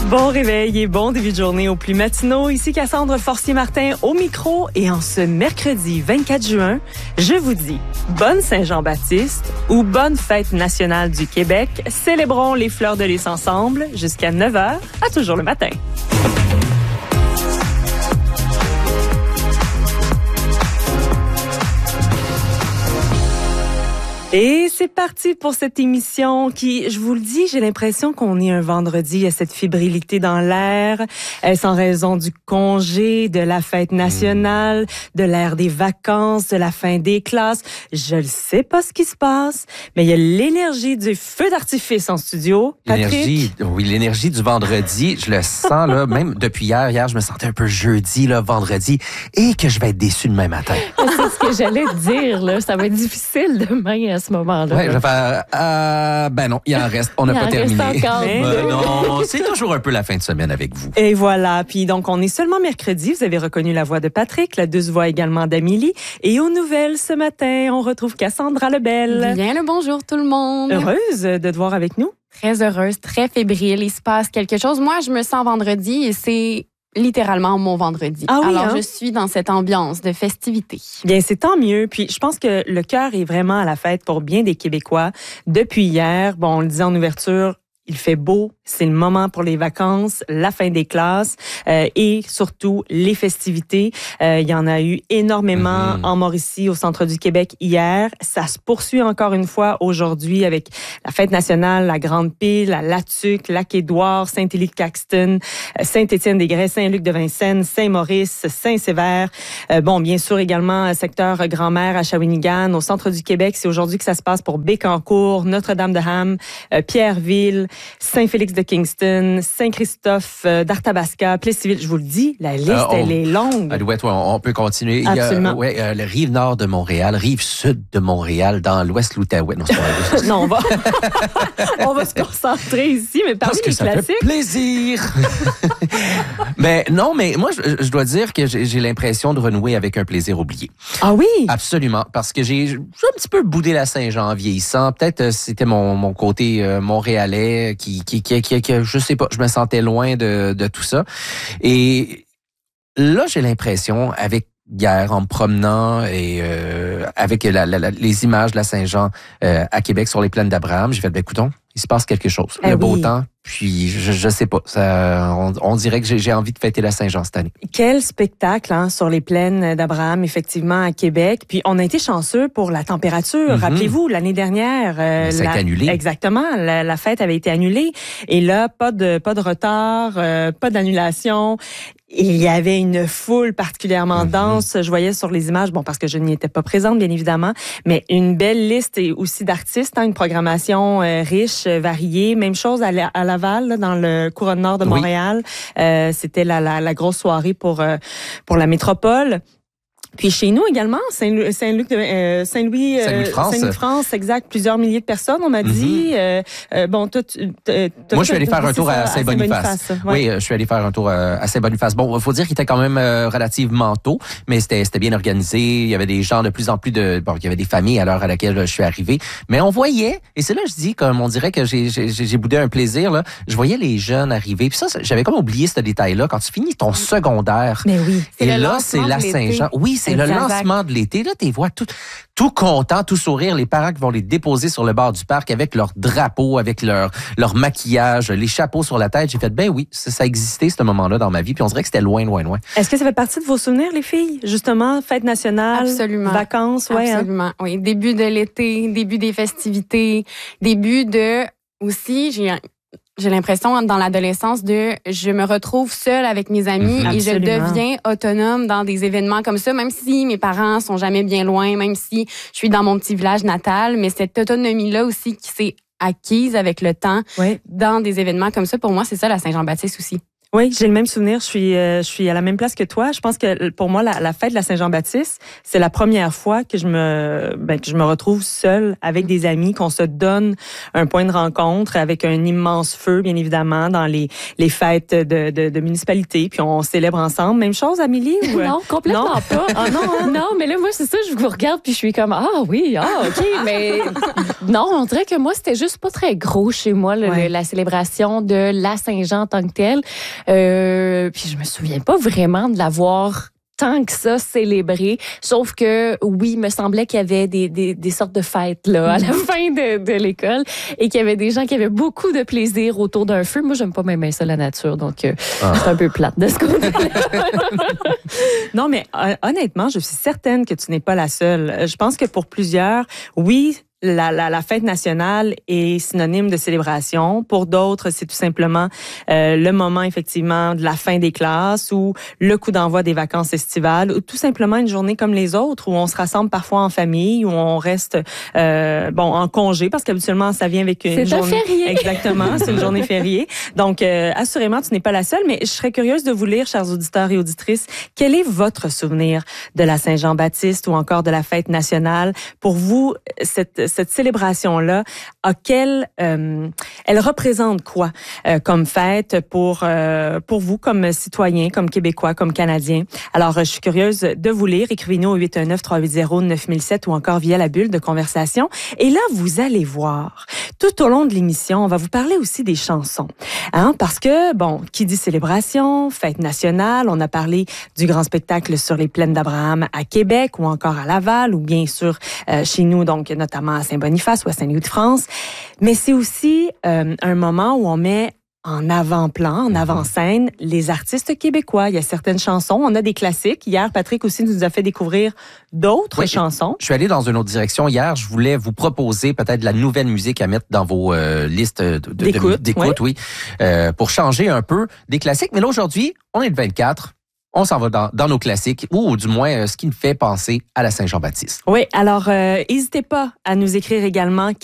Bon réveil et bon début de journée aux plus matinaux. Ici Cassandre Forcier-Martin au micro et en ce mercredi 24 juin, je vous dis bonne Saint-Jean-Baptiste ou bonne fête nationale du Québec. Célébrons les fleurs de lys ensemble jusqu'à 9h à toujours le matin. Et c'est parti pour cette émission qui, je vous le dis, j'ai l'impression qu'on est un vendredi. Il y a cette fébrilité dans l'air. Est-ce en raison du congé, de la fête nationale, de l'ère des vacances, de la fin des classes? Je ne sais pas ce qui se passe, mais il y a l'énergie du feu d'artifice en studio. Patrick? L'énergie du vendredi, je le sens là, même depuis hier. Hier, je me sentais un peu jeudi, là, vendredi, et que je vais être déçu demain matin. C'est ce que j'allais dire, là. Ça va être difficile demain à ce moment-là. Oui, je vais faire, ben non, il en reste. On n'a pas terminé. Non, c'est toujours un peu la fin de semaine avec vous. Et voilà. Puis donc, on est seulement mercredi. Vous avez reconnu la voix de Patrick, la douce voix également d'Amélie. Et aux nouvelles ce matin, on retrouve Cassandra Lebel. Bien le bonjour tout le monde. Heureuse de te voir avec nous. Très heureuse, très fébrile. Il se passe quelque chose. Moi, je me sens vendredi et c'est littéralement mon vendredi. Ah oui, alors, je suis dans cette ambiance de festivité. Bien, c'est tant mieux. Puis, je pense que le cœur est vraiment à la fête pour bien des Québécois. Depuis hier, bon, on le disait en ouverture, il fait beau, c'est le moment pour les vacances, la fin des classes et surtout les festivités. Il y en a eu énormément en Mauricie, au centre du Québec hier. Ça se poursuit encore une fois aujourd'hui avec la fête nationale, la Grande Pile, la Latuc, Lac-Édouard, Saint-Élie-Caxton, Saint-Étienne-des-Grès, Saint-Luc-de-Vincennes, Saint-Maurice, Saint-Sévère. Bon, bien sûr également secteur Grand-Mère à Shawinigan, au centre du Québec. C'est aujourd'hui que ça se passe pour Bécancour, Notre-Dame-de-Ham, Pierreville, Saint-Félix de Kingston, Saint-Christophe d'Arthabasca, Plessisville. Je vous le dis, la liste, elle est longue. Alouette, on peut continuer. Absolument. Il y a la rive nord de Montréal, rive sud de Montréal, dans l'ouest l'Outaouais. Non, c'est pas vrai. Non, on va se concentrer ici, mais parmi les ça classiques. Fait plaisir. Mais non, mais moi, je dois dire que j'ai l'impression de renouer avec un plaisir oublié. Ah oui? Absolument, parce que j'ai un petit peu boudé la Saint-Jean en vieillissant. Peut-être c'était mon côté montréalais qui, je sais pas, je me sentais loin de tout ça. Et là, j'ai l'impression, avec hier, en me promenant et avec les images de la Saint-Jean à Québec sur les plaines d'Abraham, j'ai fait, ben écoutons, il se passe quelque chose. Le beau temps, puis je sais pas, on dirait que j'ai envie de fêter la Saint-Jean cette année. Quel spectacle sur les plaines d'Abraham, effectivement, à Québec. Puis on a été chanceux pour la température. Rappelez-vous, l'année dernière... ça a été annulé. Exactement, la fête avait été annulée. Et là, pas de retard, pas d'annulation. Il y avait une foule particulièrement dense. Je voyais sur les images, bon, parce que je n'y étais pas présente, bien évidemment, mais une belle liste et aussi d'artistes, une programmation riche, variée. Même chose à Laval, là, dans le couronne nord de Montréal. C'était la grosse soirée pour la métropole. Puis chez nous également, Saint-Louis-France, exact, plusieurs milliers de personnes, on m'a dit. Moi, je suis allé faire un tour à Saint-Boniface. Oui, je suis allé faire un tour à Saint-Boniface. Bon, il faut dire qu'il était quand même relativement tôt, mais c'était bien organisé. Il y avait des gens de plus en plus il y avait des familles à l'heure à laquelle je suis arrivé. Mais on voyait, et c'est là que je dis, comme on dirait que j'ai boudé un plaisir, là. Je voyais les jeunes arriver. Puis ça, j'avais comme oublié ce détail-là. Quand tu finis ton secondaire. Mais oui. Et là, c'est la Saint-Jean. Oui, c'est le lancement de l'été. Là, tu les vois tout contents, tout sourire. Les parents qui vont les déposer sur le bord du parc avec leur drapeau, avec leur maquillage, les chapeaux sur la tête. J'ai fait, ben oui, ça existait ce moment-là dans ma vie. Puis on dirait que c'était loin, loin, loin. Est-ce que ça fait partie de vos souvenirs, les filles? Justement, fête nationale, absolument, vacances, ouais. Absolument, oui. Début de l'été, début des festivités, début de... Aussi, j'ai l'impression, dans l'adolescence, je me retrouve seule avec mes amis et je deviens autonome dans des événements comme ça, même si mes parents sont jamais bien loin, même si je suis dans mon petit village natal, mais cette autonomie-là aussi qui s'est acquise avec le temps dans des événements comme ça, pour moi, c'est ça la Saint-Jean-Baptiste aussi. Oui, j'ai le même souvenir. Je suis à la même place que toi. Je pense que pour moi, la fête de la Saint-Jean-Baptiste, c'est la première fois que je me retrouve seule avec des amis, qu'on se donne un point de rencontre avec un immense feu, bien évidemment, dans les fêtes de municipalité, puis on célèbre ensemble. Même chose, Amélie? Ou... Non, complètement pas. Ah non, hein? Non, mais là, moi, c'est ça, je vous regarde, puis je suis comme, OK, mais non, on dirait que moi, c'était juste pas très gros chez moi, la célébration de la Saint-Jean en tant que telle. Puis je me souviens pas vraiment de l'avoir tant que ça célébré, sauf que oui, il me semblait qu'il y avait des sortes de fêtes là à la fin de l'école et qu'il y avait des gens qui avaient beaucoup de plaisir autour d'un feu. Moi, j'aime pas même ça la nature, donc c'est un peu plate de ce côté-là. Non, mais honnêtement, je suis certaine que tu n'es pas la seule. Je pense que pour plusieurs, oui, la fête nationale est synonyme de célébration. Pour d'autres, c'est tout simplement le moment, effectivement, de la fin des classes ou le coup d'envoi des vacances estivales ou tout simplement une journée comme les autres où on se rassemble parfois en famille, où on reste en congé parce qu'habituellement, ça vient avec une journée... C'est un férié. Exactement, c'est une journée fériée. Donc, assurément, tu n'es pas la seule, mais je serais curieuse de vous lire, chers auditeurs et auditrices, quel est votre souvenir de la Saint-Jean-Baptiste ou encore de la fête nationale? Pour vous, cette célébration-là, elle représente quoi comme fête pour vous, comme citoyens, comme Québécois, comme Canadiens? Alors, je suis curieuse de vous lire. Écrivez-nous au 819-380-9007 ou encore via la bulle de conversation. Et là, vous allez voir, tout au long de l'émission, on va vous parler aussi des chansons. Parce que, qui dit célébration, fête nationale, on a parlé du grand spectacle sur les plaines d'Abraham à Québec ou encore à Laval ou bien sûr chez nous, donc notamment à Saint-Boniface ou à Saint-Louis-de-France. Mais c'est aussi un moment où on met en avant-plan, en avant-scène, les artistes québécois. Il y a certaines chansons, on a des classiques. Hier, Patrick aussi nous a fait découvrir d'autres chansons. Je suis allé dans une autre direction hier. Je voulais vous proposer peut-être de la nouvelle musique à mettre dans vos listes d'écoute, pour changer un peu des classiques. Mais là, aujourd'hui, on est le 24. On s'en va dans nos classiques, ou du moins ce qui me fait penser à la Saint-Jean-Baptiste. Oui, alors n'hésitez pas à nous écrire également